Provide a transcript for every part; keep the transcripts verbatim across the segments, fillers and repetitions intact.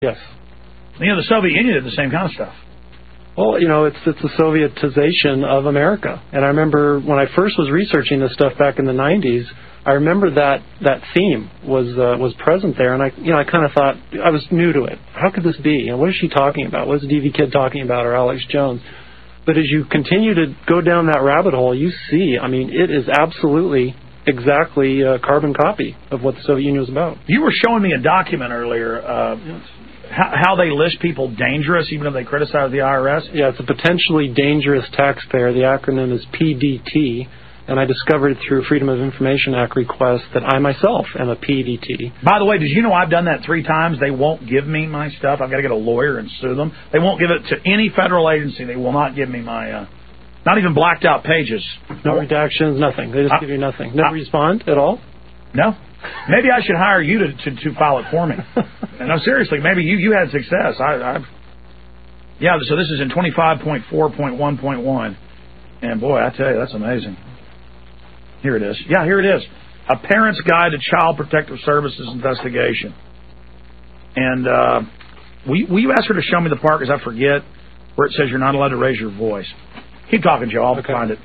Yes. You know, the Soviet Union did the same kind of stuff. Well, you know, it's it's the Sovietization of America. And I remember when I first was researching this stuff back in the nineties, I remember that that theme was uh, was present there, and I you know I kind of thought, I was new to it. How could this be? You know, what is she talking about? What is D V Kid talking about, or Alex Jones? But as you continue to go down that rabbit hole, you see, I mean, it is absolutely exactly a carbon copy of what the Soviet Union was about. You were showing me a document earlier. Uh, yes. How, how they list people dangerous, even if they criticize the I R S? Yeah, it's a potentially dangerous taxpayer. The acronym is P D T, and I discovered through Freedom of Information Act request that I myself am a P D T. By the way, did you know I've done that three times? They won't give me my stuff. I've got to get a lawyer and sue them. They won't give it to any federal agency. They will not give me my, uh, not even blacked out pages. No redactions, nothing. They just I, give you nothing. Never I, respond at all? No. Maybe I should hire you to, to, to file it for me. No, seriously, maybe you, you had success. I, I, yeah, so this is in twenty-five point four point one point one. And boy, I tell you, that's amazing. Here it is. Yeah, here it is. A Parent's Guide to Child Protective Services Investigation. And uh, will, you, will you ask her to show me the part, because I forget, where it says you're not allowed to raise your voice. Keep talking, Joe. I'll okay. find it.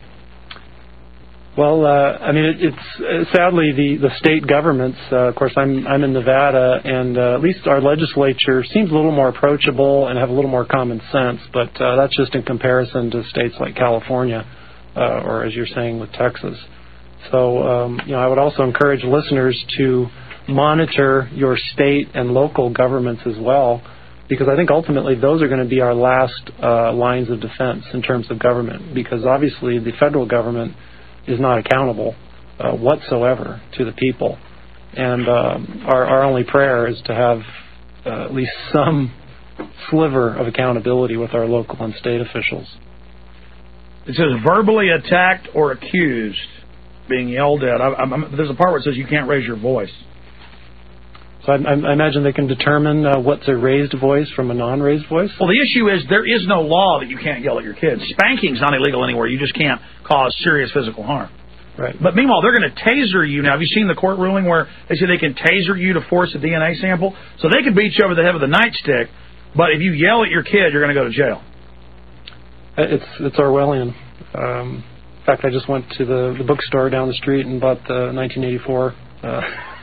Well, uh, I mean, it, it's uh, sadly the, the state governments. Uh, of course, I'm I'm in Nevada, and uh, at least our legislature seems a little more approachable and have a little more common sense. But uh, that's just in comparison to states like California, uh, or as you're saying with Texas. So, um, you know, I would also encourage listeners to monitor your state and local governments as well, because I think ultimately those are going to be our last uh, lines of defense in terms of government. Because obviously the federal government is not accountable uh, whatsoever to the people. And um, our, our only prayer is to have uh, at least some sliver of accountability with our local and state officials. It says verbally attacked or accused, being yelled at. I, I, there's a part where it says you can't raise your voice. So I, I imagine they can determine uh, what's a raised voice from a non-raised voice? Well, the issue is there is no law that you can't yell at your kids. Spanking's not illegal anywhere. You just can't cause serious physical harm. Right. But meanwhile, they're going to taser you now. Have you seen the court ruling where they say they can taser you to force a D N A sample? So they can beat you over the head with a nightstick, but if you yell at your kid, you're going to go to jail. It's it's Orwellian. Um, in fact, I just went to the, the bookstore down the street and bought the nineteen eighty-four uh,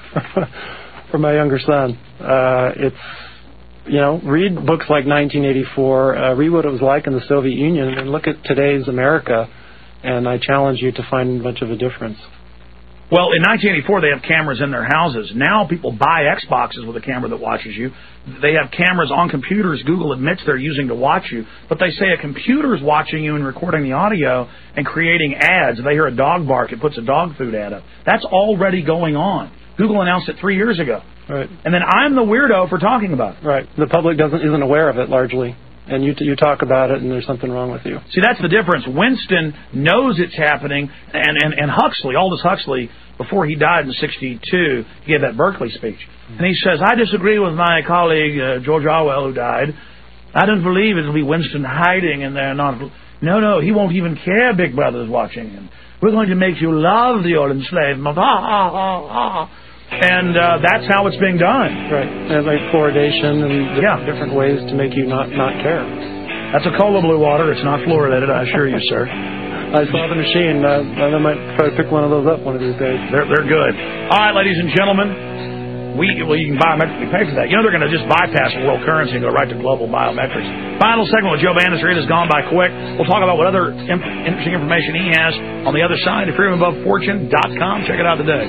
for my younger son. Uh, it's, you know, read books like nineteen eighty-four, uh, read what it was like in the Soviet Union, and look at today's America, and I challenge you to find much of a difference. Well, in nineteen eighty-four, they have cameras in their houses. Now people buy Xboxes with a camera that watches you. They have cameras on computers Google admits they're using to watch you. But they say a computer's watching you and recording the audio and creating ads. If they hear a dog bark, it puts a dog food ad up. That's already going on. Google announced it three years ago. Right. And then I'm the weirdo for talking about it. Right. The public doesn't isn't aware of it largely. And you you talk about it, and there's something wrong with you. See, that's the difference. Winston knows it's happening, and, and, and Huxley, Aldous Huxley, before he died in sixty-two, he gave that Berkeley speech. Mm-hmm. And he says, I disagree with my colleague, uh, George Orwell, who died. I don't believe it'll be Winston hiding and they're not... No, no, he won't even care Big Brother's watching him. We're going to make you love the old enslavement. Ah, ah, ah, ah. And uh, that's how it's being done. Right. And like fluoridation and different, yeah. different ways to make you not, not care. That's a cola blue water. It's not fluoridated, I assure you, sir. I saw the machine. Uh, I might try to pick one of those up one of these days. They're, they're good. All right, ladies and gentlemen. We, well, you can biometrically pay for that. You know they're going to just bypass world currency and go right to global biometrics. Final segment with Joe Bannister. It has gone by quick. We'll talk about what other imp- interesting information he has on the other side of freedom above fortune dot com. Check it out today.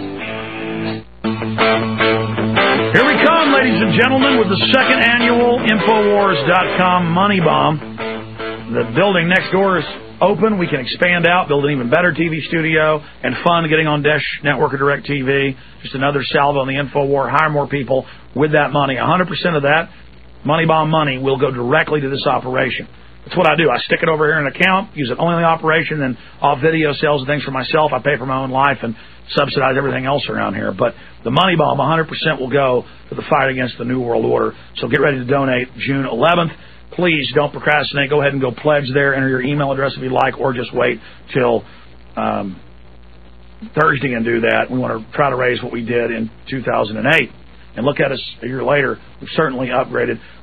Here we come, ladies and gentlemen, with the second annual Infowars dot com Money Bomb. The building next door is open. We can expand out, build an even better T V studio, and fun getting on Dish Network or DirecTV. Just another salvo on the InfoWar. Hire more people with that money. one hundred percent of that Money Bomb money will go directly to this operation. That's what I do. I stick it over here in an account, use it only in the operation, then off video sales and things for myself. I pay for my own life and subsidize everything else around here. But the Money Bomb, one hundred percent will go to the fight against the New World Order. So get ready to donate June eleventh. Please don't procrastinate. Go ahead and go pledge there. Enter your email address if you'd like, or just wait till um, Thursday and do that. We want to try to raise what we did in two thousand eight. And look at us a year later. We've certainly upgraded.